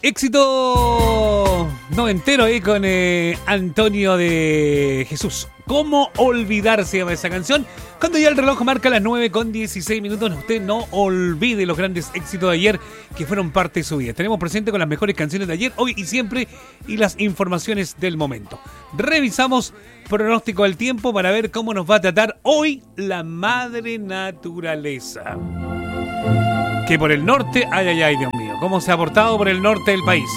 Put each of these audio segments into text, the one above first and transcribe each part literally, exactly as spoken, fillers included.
Éxito noventero ahí con eh, Antonio de Jesús. ¿Cómo olvidarse de esa canción? Cuando ya el reloj marca las nueve con dieciséis minutos, usted no olvide los grandes éxitos de ayer que fueron parte de su vida. Tenemos presente con las mejores canciones de ayer, hoy y siempre, y las informaciones del momento. Revisamos pronóstico del tiempo para ver cómo nos va a tratar hoy la madre naturaleza. Que por el norte, ay, ay, ay, Dios mío, cómo se ha portado por el norte del país.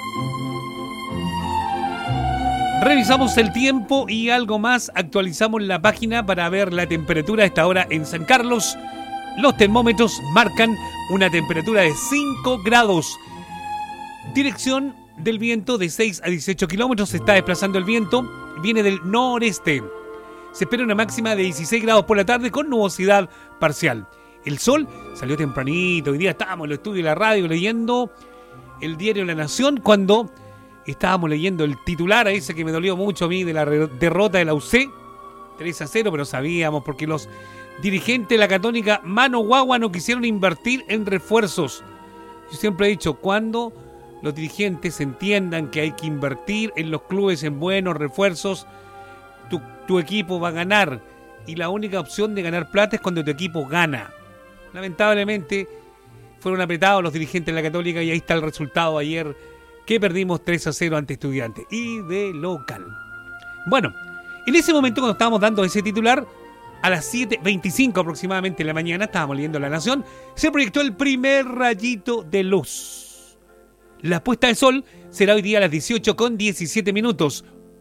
Revisamos el tiempo y algo más, actualizamos la página para ver la temperatura a esta hora en San Carlos. Los termómetros marcan una temperatura de cinco grados. Dirección del viento de seis a dieciocho kilómetros, se está desplazando el viento, viene del noreste. Se espera una máxima de dieciséis grados por la tarde con nubosidad parcial. El sol salió tempranito, hoy día estábamos en el estudio de la radio leyendo el diario La Nación cuando estábamos leyendo el titular, ese que me dolió mucho a mí, de la derrota de la U C, tres a cero, pero sabíamos porque los dirigentes de la Católica Mano Guagua no quisieron invertir en refuerzos. Yo siempre he dicho, cuando los dirigentes entiendan que hay que invertir en los clubes en buenos refuerzos, tu, tu equipo va a ganar. Y la única opción de ganar plata es cuando tu equipo gana. Lamentablemente fueron apretados los dirigentes de la Católica y ahí está el resultado ayer, que perdimos tres a cero ante Estudiantes y de local. Bueno, en ese momento cuando estábamos dando ese titular, a las siete veinticinco aproximadamente de la mañana, estábamos leyendo La Nación, se proyectó el primer rayito de luz. La puesta de sol será hoy día a las dieciocho con diecisiete minutos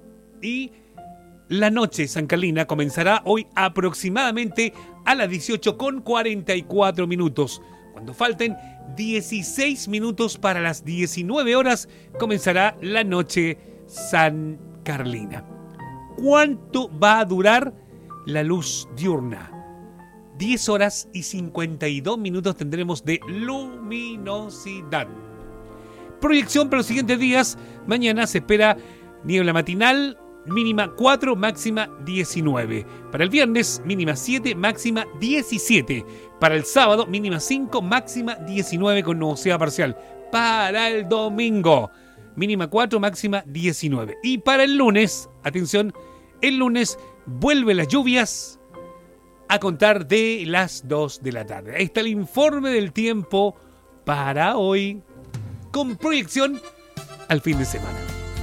y la noche San Carlina comenzará hoy aproximadamente a las dieciocho con cuarenta y cuatro minutos. Cuando falten dieciséis minutos para las diecinueve horas, comenzará la noche San Carlina. ¿Cuánto va a durar la luz diurna? diez horas y cincuenta y dos minutos tendremos de luminosidad. Proyección para los siguientes días. Mañana se espera niebla matinal, mínima cuatro, máxima diecinueve. Para el viernes, mínima siete, máxima diecisiete. Para el sábado, mínima cinco, máxima diecinueve con nubosidad parcial. Para el domingo, mínima cuatro, máxima diecinueve. Y para el lunes, atención, el lunes vuelven las lluvias a contar de las dos de la tarde. Ahí está el informe del tiempo para hoy, con proyección al fin de semana.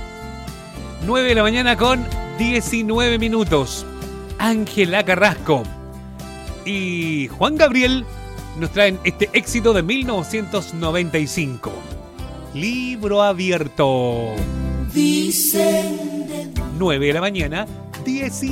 nueve de la mañana con diecinueve minutos. Ángela Carrasco y Juan Gabriel nos traen este éxito de mil novecientos noventa y cinco. Libro abierto. Dicen de... nueve de la mañana, diecinueve.